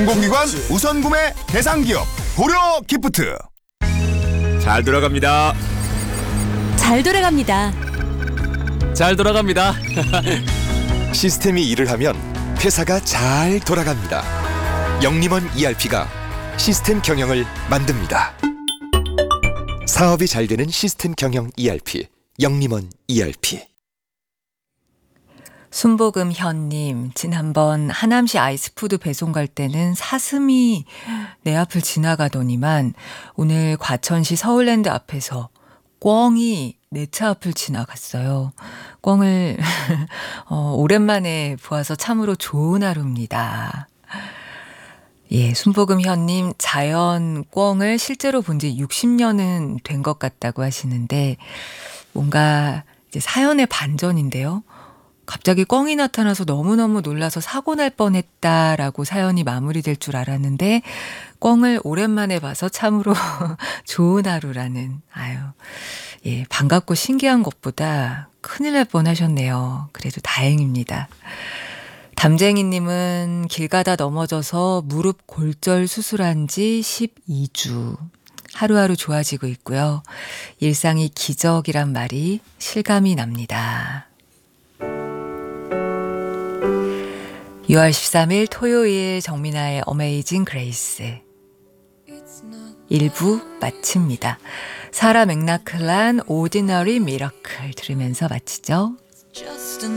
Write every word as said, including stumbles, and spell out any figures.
공공기관 우선 구매 대상 기업 고려 기프트. 잘 돌아갑니다. 잘 돌아갑니다. 잘 돌아갑니다. 시스템이 일을 하면 회사가 잘 돌아갑니다. 영림원 이알피가 시스템 경영을 만듭니다. 사업이 잘 되는 시스템 경영 이알피, 영림원 이알피. 순복음 현님, 지난번 하남시 아이스푸드 배송 갈 때는 사슴이 내 앞을 지나가더니만 오늘 과천시 서울랜드 앞에서 꿩이 내 차 앞을 지나갔어요. 꿩을 어, 오랜만에 보아서 참으로 좋은 하루입니다. 예, 순복음 현님, 자연 꿩을 실제로 본 지 육십 년은 된 것 같다고 하시는데 뭔가 이제 사연의 반전인데요. 갑자기 꿩이 나타나서 너무너무 놀라서 사고 날 뻔했다라고 사연이 마무리될 줄 알았는데 꿩을 오랜만에 봐서 참으로 좋은 하루라는, 아유, 예, 반갑고 신기한 것보다 큰일 날 뻔하셨네요. 그래도 다행입니다. 담쟁이님은 길 가다 넘어져서 무릎 골절 수술한 지 십이 주. 하루하루 좋아지고 있고요. 일상이 기적이란 말이 실감이 납니다. 유월 십삼일 토요일 정민아의 어메이징 그레이스 일 부 마칩니다. 사라 맥락클란 오디너리 미러클 들으면서 마치죠.